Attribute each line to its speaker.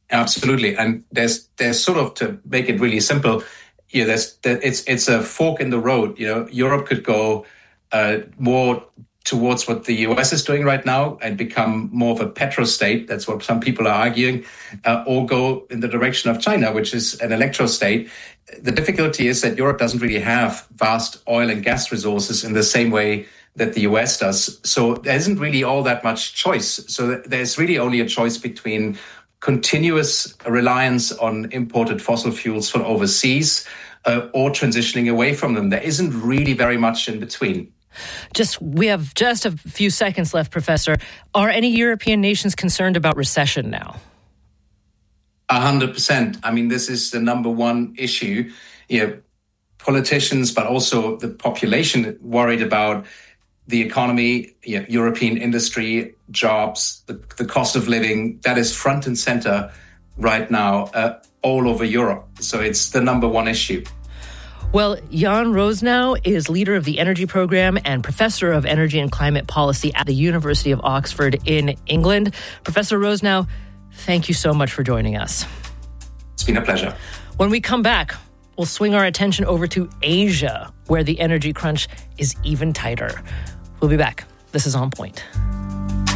Speaker 1: Absolutely. And there's sort of, to make it really simple, it's a fork in the road. Europe could go more towards what the US is doing right now and become more of a petrostate. That's what some people are arguing, or go in the direction of China, which is an electrostate. The difficulty is that Europe doesn't really have vast oil and gas resources in the same way that the US does. So there isn't really all that much choice. So there's really only a choice between continuous reliance on imported fossil fuels from overseas or transitioning away from them. There isn't really very much in between.
Speaker 2: We have just a few seconds left, Professor. Are any European nations concerned about recession now?
Speaker 1: 100%. I mean, this is the number one issue. Politicians, but also the population, worried about the economy, European industry, jobs, the cost of living. That is front and center right now all over Europe. So it's the number one issue.
Speaker 2: Well, Jan Rosenow is leader of the Energy Program and professor of energy and climate policy at the University of Oxford in England. Professor Rosenow, thank you so much for joining us.
Speaker 1: It's been a pleasure.
Speaker 2: When we come back, we'll swing our attention over to Asia, where the energy crunch is even tighter. We'll be back. This is On Point.